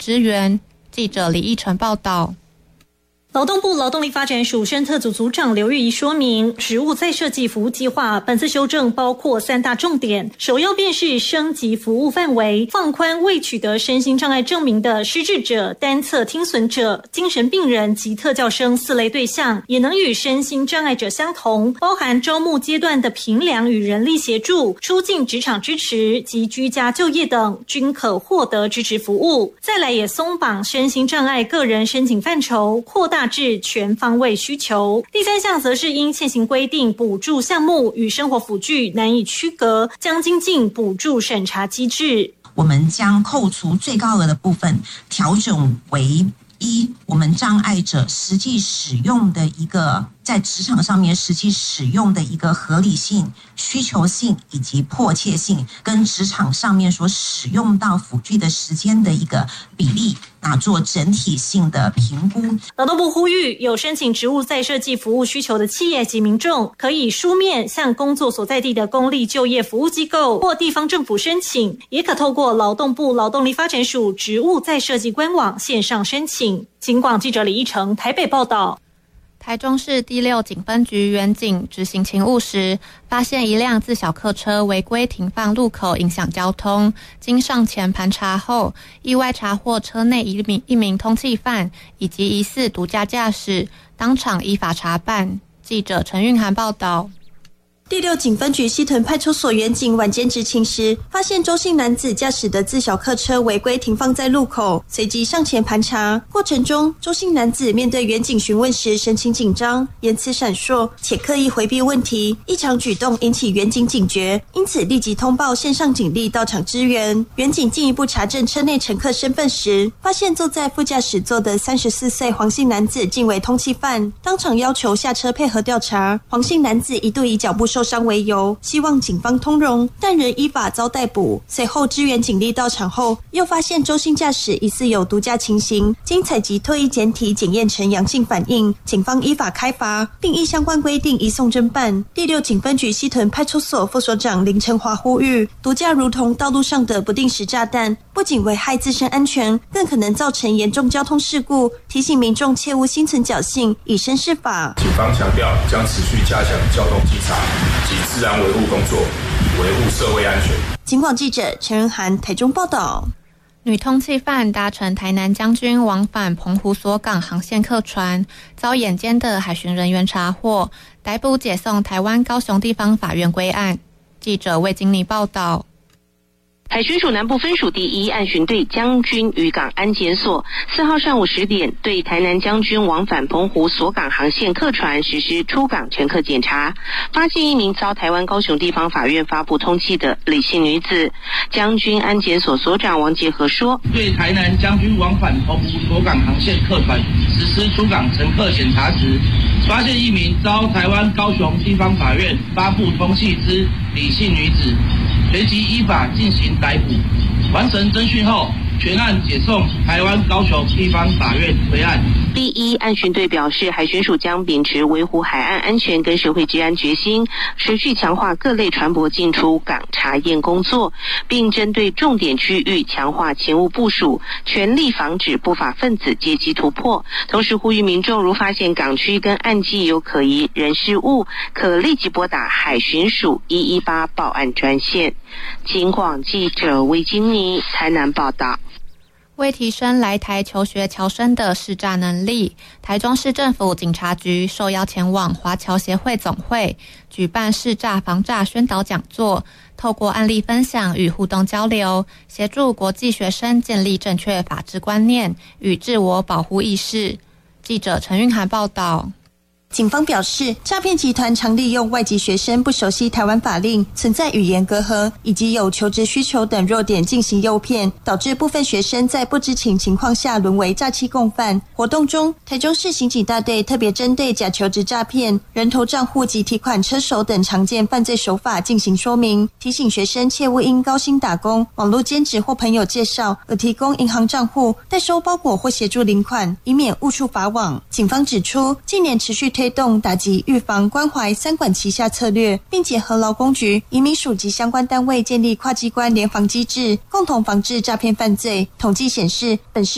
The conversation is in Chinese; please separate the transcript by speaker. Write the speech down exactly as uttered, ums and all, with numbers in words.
Speaker 1: 支援。记者李义成报道。
Speaker 2: 劳动部劳动力发展署生特组组长刘玉仪说明，职务再设计服务计划本次修正包括三大重点，首要便是升级服务范围，放宽未取得身心障碍证明的失智者、单侧听损者、精神病人及特教生四类对象，也能与身心障碍者相同，包含招募阶段的评量与人力协助、出境职场支持及居家就业等，均可获得支持服务。再来也松绑身心障碍个人申请范畴，扩大至全方位需求。第三项则是因现行规定补助项目与生活辅具难以区隔，将精进补助审查机制。
Speaker 3: 我们将扣除最高额的部分调整为一，我们障碍者实际使用的一个在职场上面实际使用的一个合理性、需求性以及迫切性，跟职场上面所使用到辅具的时间的一个比例，那做整体性的评估。
Speaker 2: 劳动部呼吁，有申请职务再设计服务需求的企业及民众，可以书面向工作所在地的公立就业服务机构或地方政府申请，也可透过劳动部劳动力发展署职务再设计官网线上申请。警广记者李一成台北报道。
Speaker 1: 台中市第六警分局员警执行勤务时，发现一辆自小客车违规停放路口，影响交通。经上前盘查后，意外查获车内一名一名通缉犯以及疑似毒驾驾驶，当场依法查办。记者陈韵涵报道。
Speaker 4: 第六警分局西屯派出所员警晚间执勤时，发现周姓男子驾驶的自小客车违规停放在路口，随即上前盘查。过程中，周姓男子面对员警询问时神情紧张，言辞闪烁，且刻意回避问题，异常举动引起员警警觉，因此立即通报线上警力到场支援。员警进一步查证车内乘客身份时，发现坐在副驾驶座的三十四岁黄姓男子竟为通缉犯，当场要求下车配合调查。黄姓男子一度以脚部受伤为由，希望警方通融，但仍依法遭逮捕。随后支援警力到场后，又发现周姓驾驶疑似有毒驾情形，经采集唾液检体检验呈阳性反应，警方依法开罚，并依相关规定移送侦办。第六警分局西屯派出所副所长林成华呼吁，毒驾如同道路上的不定时炸弹，不仅危害自身安全，更可能造成严重交通事故，提醒民众切勿心存侥幸，以身试法。
Speaker 5: 警方强调，将持续加强交通稽查及治安维护工作，以维护社会安全。
Speaker 4: 警广记者陈仁涵台中报道。
Speaker 1: 女通缉犯搭乘台南将军往返澎湖锁港航线客船，遭眼尖的海巡人员查获，逮捕解送台湾高雄地方法院归案。记者魏金妮报道。
Speaker 6: 海巡署南部分署第一岸巡队将军渔港安检所四号上午十点对台南将军往返澎湖锁港航线客船实施出港乘客检查，发现一名遭台湾高雄地方法院发布通缉的李姓女子。将军安检所所长王杰和说，
Speaker 7: 对台南将军往返澎湖锁港航线客船实施出港乘客检查时，发现一名遭台湾高雄地方法院发布通缉之李姓女子，随即依法进行逮捕，完成侦讯后，全案解送台湾高雄地方法院归案。
Speaker 6: 第一岸巡队表示，海巡署将秉持维护海岸安全跟社会治安决心，持续强化各类船舶进出港查验工作，并针对重点区域强化勤务部署，全力防止不法分子借机突破。同时呼吁民众如发现港区跟岸际有可疑人事物，可立即拨打海巡署一一八报案专线。警广记者魏金妮台南报道。
Speaker 1: 为提升来台求学侨生的识诈能力，台中市政府警察局受邀前往华侨协会总会举办识诈防诈宣导讲座，透过案例分享与互动交流，协助国际学生建立正确法治观念与自我保护意识。记者陈韵涵报道。
Speaker 4: 警方表示，诈骗集团常利用外籍学生不熟悉台湾法令、存在语言隔阂以及有求职需求等弱点进行诱骗，导致部分学生在不知情情况下沦为诈欺共犯。活动中，台中市刑警大队特别针对假求职诈骗、人头账户及提款车手等常见犯罪手法进行说明，提醒学生切勿因高薪打工、网络兼职或朋友介绍而提供银行账户、代收包裹或协助领款，以免误触法网。警方指出，近年持续推动打击预防关怀三管齐下策略，并结合劳工局、移民署及相关单位建立跨机关联防机制，共同防治诈骗犯罪。统计显示，本市